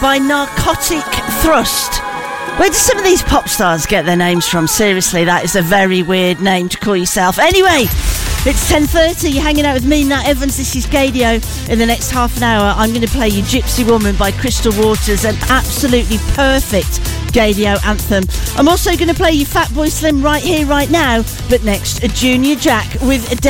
by Narcotic Thrust. Where do some of these pop stars get their names from? Seriously, that is a very weird name to call yourself. Anyway, it's 10:30. You're hanging out with me, Nat Evans. This is Gaydio. In the next half an hour, I'm going to play you Gypsy Woman by Crystal Waters, an absolutely perfect Gaydio anthem. I'm also going to play you Fatboy Slim right here, right now. But next, a Junior Jack with a